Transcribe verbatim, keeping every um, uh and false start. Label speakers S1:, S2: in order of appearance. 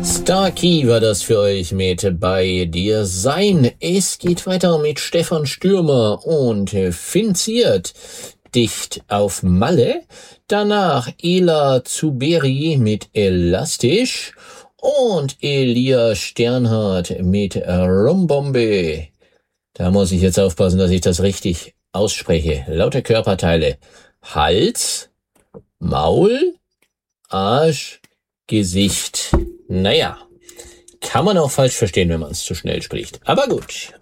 S1: Starkey war das für euch mit Bei dir sein. Es geht weiter mit Stefan Stürmer und Finn Ziert, Dicht auf Malle. Danach Ela Zuberi mit Elastisch und Elia Sternhardt mit Rumbombe. Da muss ich jetzt aufpassen, dass ich das richtig ausspreche. Lauter Körperteile. Hals, Maul, Arsch, Gesicht. Naja, kann man auch falsch verstehen, wenn man es zu schnell spricht. Aber gut.